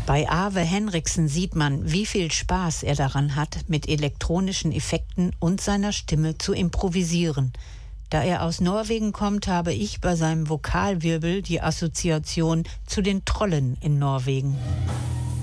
Bei Ave Henriksen sieht man, wie viel Spaß er daran hat, mit elektronischen Effekten und seiner Stimme zu improvisieren. Da er aus Norwegen kommt, habe ich bei seinem Vokalwirbel die Assoziation zu den Trollen in Norwegen.